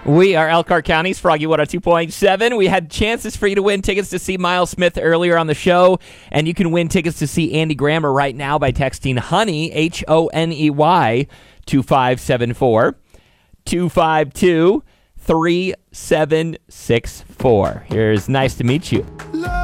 We are Elkhart County's Froggy 102.7. We had chances for you to win tickets to see Miles Smith earlier on the show, and you can win tickets to see Andy Grammer right now by texting HONEY, HONEY, 2574 252 3764. Here's Nice to Meet You.